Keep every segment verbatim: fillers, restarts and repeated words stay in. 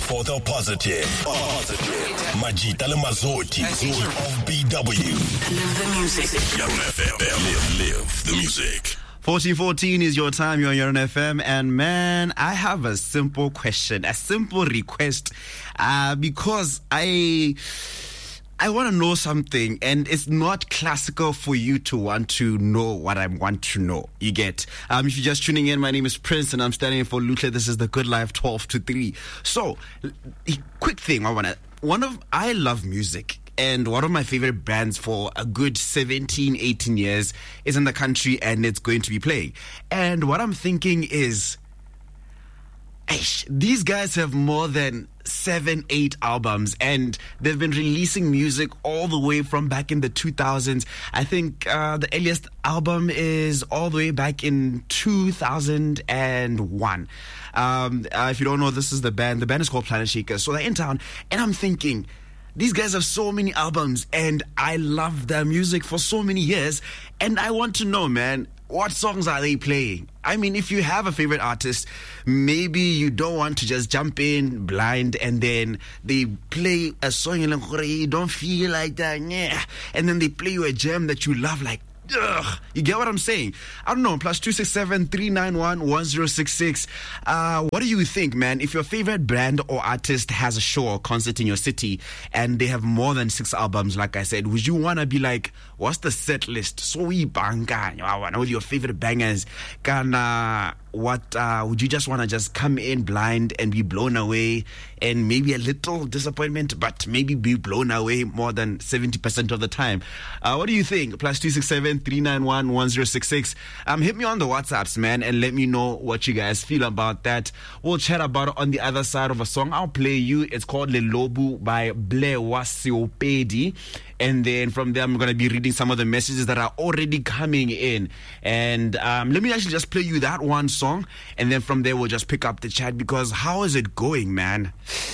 for the positive. Positive. Majita le Mazoti of B W. Live the music. Yarn F M. Live, live the music. fourteen fourteen is your time. You're on Yarn F M. And man, I have a simple question, a simple request. Uh, because I... I want to know something, and it's not classical for you to want to know what I want to know. You get? Um, if you're just tuning in, my name is Prince, and I'm standing in for Lutle. This is The Good Life, twelve to three. So, quick thing, I want to... One of... I love music. And one of my favorite bands for a good seventeen, eighteen years is in the country, and it's going to be playing. And what I'm thinking is... Eish, these guys have more than seven, eight albums, and they've been releasing music all the way from back in the two thousands. I think uh, the earliest album is all the way back in two thousand one. Um, uh, if you don't know, this is the band. The band is called Planet Shakers. So they're in town, and I'm thinking, these guys have so many albums, and I love their music for so many years, and I want to know, man, what songs are they playing? I mean, if you have a favorite artist, maybe you don't want to just jump in blind and then they play a song and you don't feel like that, yeah, and then they play you a gem that you love, like, ugh. You get what I'm saying? I don't know. Plus two six seven three nine one one zero six six. Uh, what do you think, man? If your favorite brand or artist has a show or concert in your city and they have more than six albums, like I said, would you want to be like, what's the set list? So we banga, with your favorite bangers. Kana, what uh, would you just want to just come in blind and be blown away, and maybe a little disappointment, but maybe be blown away more than seventy percent of the time? Uh, what do you think? Plus two six seven three nine one one zero six six. Um, hit me on the WhatsApps, man, and let me know what you guys feel about that. We'll chat about it on the other side of a song I'll play you. It's called Lelobu by Blewa Siopedi. And then from there, I'm going to be reading some of the messages that are already coming in. And um, let me actually just play you that one song. And then from there, we'll just pick up the chat, because how is it going, man?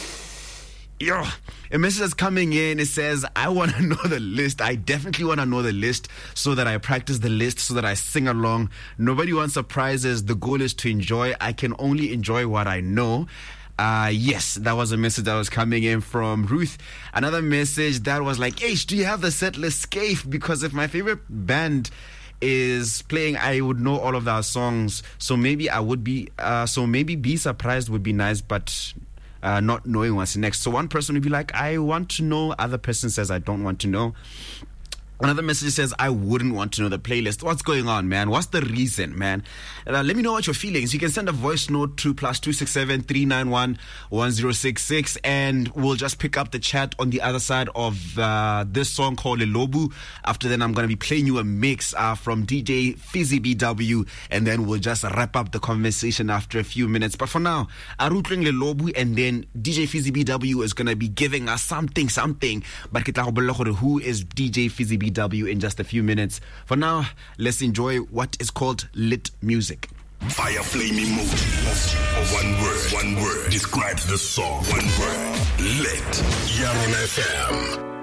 Yo, a message is coming in. It says, I want to know the list. I definitely want to know the list so that I practice the list, so that I sing along. Nobody wants surprises. The goal is to enjoy. I can only enjoy what I know. Uh, yes, that was a message that was coming in from Ruth. Another message that was like, hey, do you have the set list, Scaife? Because if my favorite band is playing, I would know all of their songs. So maybe I would be, uh, so maybe Be Surprised would be nice, but uh, not knowing what's next. So one person would be like, I want to know. Other person says, I don't want to know. Another message says, I wouldn't want to know the playlist. What's going on, man? What's the reason, man? Uh, let me know what your feelings. You can send a voice note to plus two six seven three nine one one zero six six, and we'll just pick up the chat on the other side of uh, this song called Lelobu. After then, I'm going to be playing you a mix uh, from D J Fizzy B W, and then we'll just wrap up the conversation after a few minutes. But for now, Arutling Lelobu, and then D J Fizzy B W is going to be giving us something, something. But who is D J Fizzy B W in just a few minutes. For now, let's enjoy what is called lit music. Fire flaming emoji. One word, one word describes the song. One word, lit. Yarn F M.